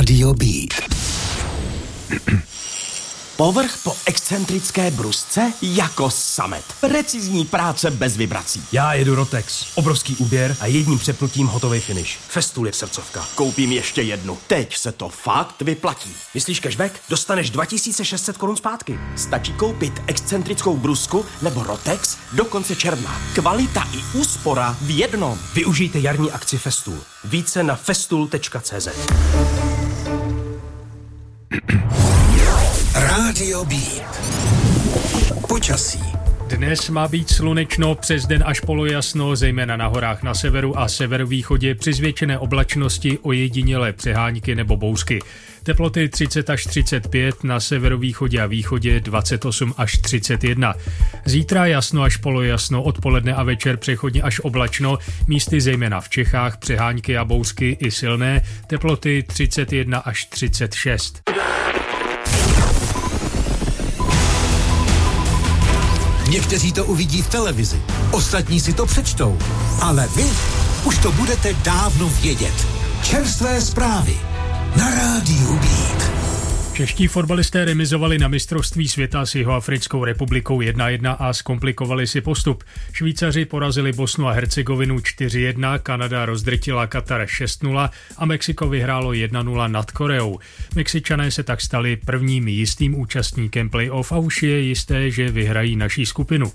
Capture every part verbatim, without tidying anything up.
Rádio Beat. Povrch po excentrické brusce jako samet. Precizní práce bez vibrací. Já jedu Rotex. Obrovský úběr a jedním přepnutím hotový finish. Festool je srdcovka. Koupím ještě jednu. Teď se to fakt vyplatí. Myslíš cashback? Dostaneš dva tisíce šest set korun zpátky. Stačí koupit excentrickou brusku nebo Rotex do konce června. Kvalita i úspora v jednom. Využijte jarní akci Festool. Více na festool tečka cé zet. Rádio Beat. Počasí. Dnes má být slunečno, přes den až polojasno, zejména na horách na severu a severovýchodě při zvětšené oblačnosti, ojedinělé přehánky nebo bouřky. Teploty třicet až třicet pět, na severovýchodě a východě dvacet osm až třicet jedna. Zítra jasno až polojasno, odpoledne a večer přechodně až oblačno, místy zejména v Čechách přehánky a bouřky i silné, teploty třicet jedna až třicet šest. Někteří to uvidí v televizi, ostatní si to přečtou, ale vy už to budete dávno vědět. Čerstvé zprávy na Rádiu Beat. Čeští fotbalisté remizovali na mistrovství světa s Jihoafrickou republikou jedna jedna a zkomplikovali si postup. Švýcaři porazili Bosnu a Hercegovinu čtyři jedna, Kanada rozdrtila Katar šest nula a Mexiko vyhrálo jedna nula nad Koreou. Mexičané se tak stali prvním jistým účastníkem playoff a už je jisté, že vyhrají naší skupinu.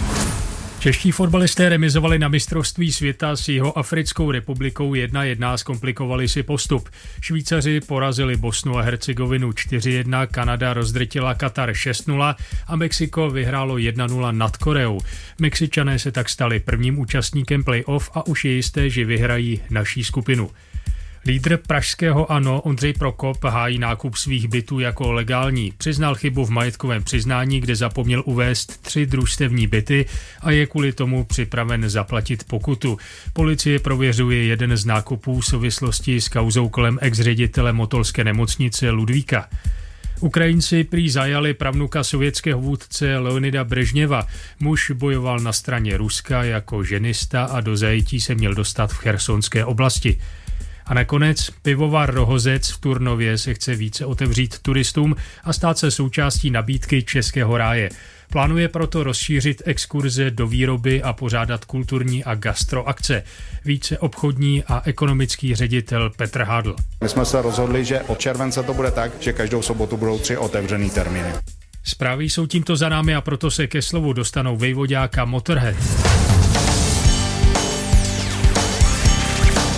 Čeští fotbalisté remizovali na mistrovství světa s Jihoafrickou republikou jedna jedna a zkomplikovali si postup. Švýcaři porazili Bosnu a Hercegovinu čtyři jedna, Kanada rozdrtila Katar šest nula a Mexiko vyhrálo jedna nula nad Koreou. Mexičané se tak stali prvním účastníkem playoff a už je jisté, že vyhrají naší skupinu. Lídr pražského ANO Ondřej Prokop hájí nákup svých bytů jako legální. Přiznal chybu v majetkovém přiznání, kde zapomněl uvést tři družstevní byty a je kvůli tomu připraven zaplatit pokutu. Policie prověřuje jeden z nákupů v souvislosti s kauzou kolem ex-ředitele motolské nemocnice Ludvíka. Ukrajinci prý zajali pravnuka sovětského vůdce Leonida Brežněva. Muž bojoval na straně Ruska jako ženista a do zajetí se měl dostat v chersonské oblasti. A nakonec pivovar Rohozec v Turnově se chce více otevřít turistům a stát se součástí nabídky Českého ráje. Plánuje proto rozšířit exkurze do výroby a pořádat kulturní a gastroakce. Více obchodní a ekonomický ředitel Petr Hádl. My jsme se rozhodli, že od července to bude tak, že každou sobotu budou tři otevřený termíny. Zprávy jsou tímto za námi a proto se ke slovu dostanou Vejvoďák a Motorhead.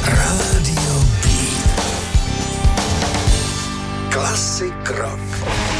Classic rock.